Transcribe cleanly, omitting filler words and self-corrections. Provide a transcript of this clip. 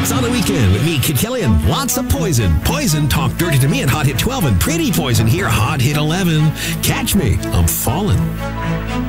It's on the weekend with me, Kid Kelly, and lots of Poison. Poison talk dirty to me at Hot Hit 12 and Pretty Poison here, Hot Hit 11. Catch me, I'm falling.